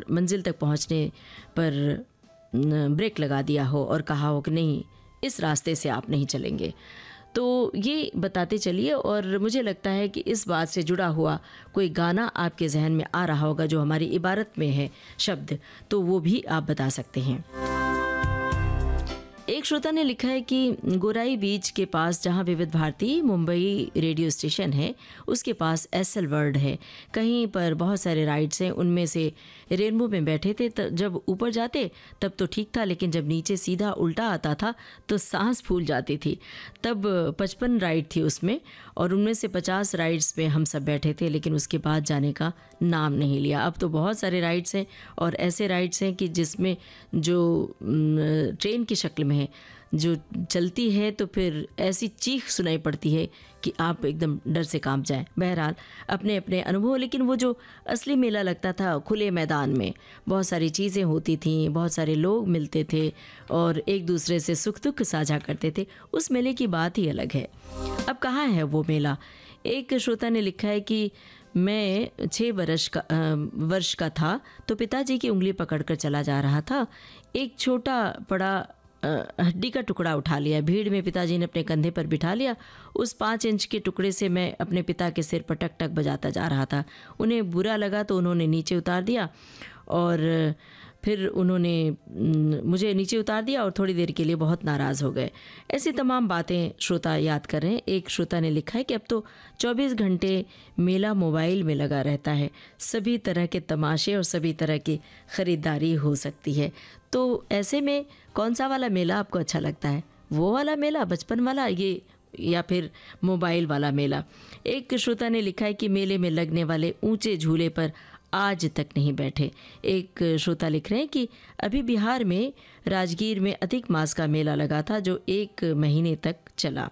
मंजिल तक पहुंचने पर ब्रेक लगा दिया हो और कहा हो कि नहीं, इस रास्ते से आप नहीं चलेंगे। तो ये बताते चलिए, और मुझे लगता है कि इस बात से जुड़ा हुआ कोई गाना आपके जहन में आ रहा होगा जो हमारी इबारत में है शब्द, तो वो भी आप बता सकते हैं। एक श्रोता ने लिखा है कि गोराई बीच के पास जहां विविध भारती मुंबई रेडियो स्टेशन है, उसके पास एसएल वर्ल्ड है। कहीं पर बहुत सारे राइड्स हैं, उनमें से रेनबो में बैठे थे। जब ऊपर जाते तब तो ठीक था, लेकिन जब नीचे सीधा उल्टा आता था तो सांस फूल जाती थी। तब 55 राइड थी उसमें, और उनमें से 50 राइड्स पे हम सब बैठे थे, लेकिन उसके बाद जाने का नाम नहीं लिया। अब तो बहुत सारे राइड्स हैं, और ऐसे राइड्स हैं कि जिसमें जो ट्रेन की शक्ल में है, जो चलती है तो फिर ऐसी चीख सुनाई पड़ती है कि आप एकदम डर से कांप जाएं। बहरहाल अपने अपने अनुभव, लेकिन वो जो असली मेला लगता था खुले मैदान में, बहुत सारी चीज़ें होती थीं, बहुत सारे लोग मिलते थे और एक दूसरे से सुख दुख साझा करते थे, उस मेले की बात ही अलग है। अब कहाँ है वो मेला? एक श्रोता ने लिखा है कि मैं 6 वर्ष का था तो पिताजी की उंगली पकड़कर चला जा रहा था। एक छोटा बड़ा हड्डी का टुकड़ा उठा लिया। भीड़ में पिताजी ने अपने कंधे पर बिठा लिया। उस 5 इंच के टुकड़े से मैं अपने पिता के सिर पर टक टक बजाता जा रहा था। उन्हें बुरा लगा तो उन्होंने नीचे उतार दिया, और फिर उन्होंने मुझे नीचे उतार दिया और थोड़ी देर के लिए बहुत नाराज़ हो गए। ऐसी तमाम बातें श्रोता याद कर रहे हैं। एक श्रोता ने लिखा है कि अब तो 24 घंटे मेला मोबाइल में लगा रहता है, सभी तरह के तमाशे और सभी तरह की ख़रीदारी हो सकती है। तो ऐसे में कौन सा वाला मेला आपको अच्छा लगता है? वो वाला मेला, बचपन वाला, ये, या फिर मोबाइल वाला मेला? एक श्रोता ने लिखा है कि मेले में लगने वाले ऊंचे झूले पर आज तक नहीं बैठे। एक श्रोता लिख रहे हैं कि अभी बिहार में राजगीर में अधिक मास का मेला लगा था जो 1 महीने तक चला।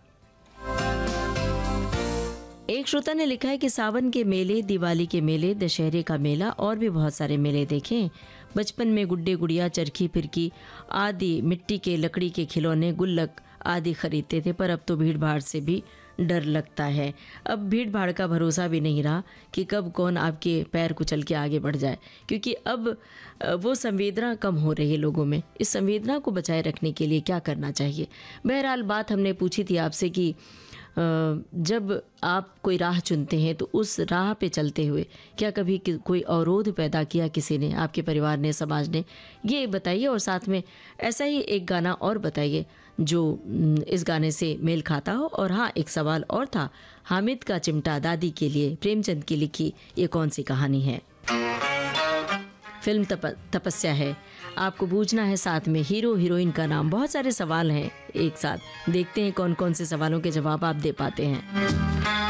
एक श्रोता ने लिखा है कि सावन के मेले, दिवाली के मेले, दशहरे का मेला और भी बहुत सारे मेले देखें। बचपन में गुड्डे गुड़िया, चरखी फिरकी आदि मिट्टी के लकड़ी के खिलौने, गुल्लक आदि खरीदते थे, पर अब तो भीड़ भाड़ से भी डर लगता है। अब भीड़ भाड़ का भरोसा भी नहीं रहा कि कब कौन आपके पैर कुचल के आगे बढ़ जाए, क्योंकि अब वो संवेदना कम हो रही है लोगों में। इस संवेदना को बचाए रखने के लिए क्या करना चाहिए? बहरहाल बात हमने पूछी थी आपसे कि जब आप कोई राह चुनते हैं तो उस राह पे चलते हुए क्या कभी कोई अवरोध पैदा किया किसी ने, आपके परिवार ने, समाज ने? ये बताइए, और साथ में ऐसा ही एक गाना और बताइए जो इस गाने से मेल खाता हो। और हाँ, एक सवाल और था, हामिद का चिमटा दादी के लिए प्रेमचंद की लिखी ये कौन सी कहानी है? फिल्म तपस्या है। आपको बूझना है साथ में हीरो हीरोइन का नाम। बहुत सारे सवाल हैं एक साथ, देखते हैं कौन कौन से सवालों के जवाब आप दे पाते हैं।